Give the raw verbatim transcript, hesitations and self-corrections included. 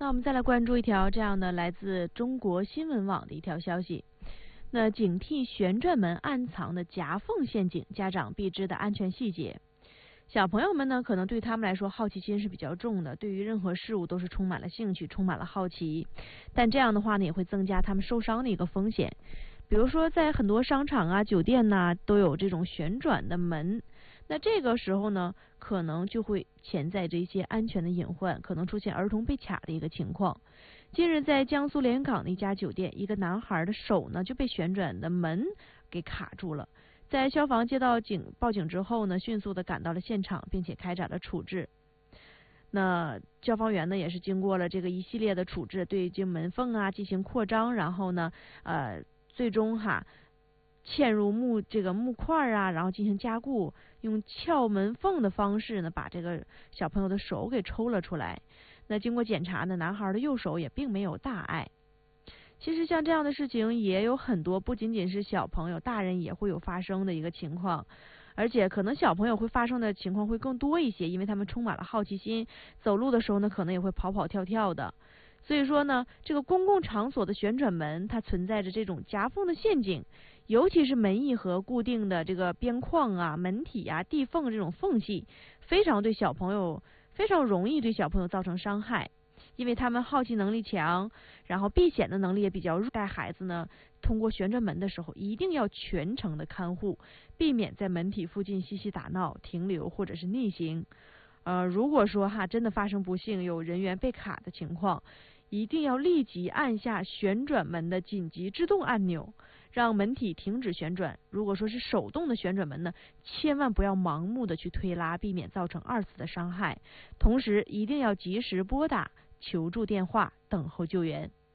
那我们再来关注一条这样的来自中国新闻网的一条消息。那警惕旋转门暗藏的夹缝陷阱，家长必知的安全细节。小朋友们呢，可能对他们来说好奇心是比较重的，对于任何事物都是充满了兴趣，充满了好奇。但这样的话呢，也会增加他们受伤的一个风险。比如说，在很多商场啊、酒店呐、啊，都有这种旋转的门。那这个时候呢，可能就会潜在着一些安全的隐患，可能出现儿童被卡的一个情况。近日，在江苏连云港的一家酒店，一个男孩的手呢就被旋转的门给卡住了。在消防接到警报警之后呢，迅速的赶到了现场，并且开展了处置。那消防员呢也是经过了这个一系列的处置，对这门缝啊进行扩张，然后呢，呃，最终哈。嵌入木这个木块啊，然后进行加固，用撬门缝的方式呢，把这个小朋友的手给抽了出来。那经过检查呢，男孩的右手也并没有大碍。其实像这样的事情也有很多，不仅仅是小朋友，大人也会有发生的一个情况。而且可能小朋友会发生的情况会更多一些，因为他们充满了好奇心，走路的时候呢，可能也会跑跑跳跳的。所以说呢，这个公共场所的旋转门，它存在着这种夹缝的陷阱，尤其是门翼和固定的这个边框啊、门体啊、地缝这种缝隙，非常对小朋友非常容易对小朋友造成伤害，因为他们好奇能力强，然后避险的能力也比较弱。带孩子呢，通过旋转门的时候，一定要全程的看护，避免在门体附近嬉戏打闹、停留或者是逆行。呃，如果说哈真的发生不幸有人员被卡的情况，一定要立即按下旋转门的紧急制动按钮，让门体停止旋转。如果说是手动的旋转门呢，千万不要盲目的去推拉，避免造成二次的伤害。同时，一定要及时拨打求助电话，等候救援。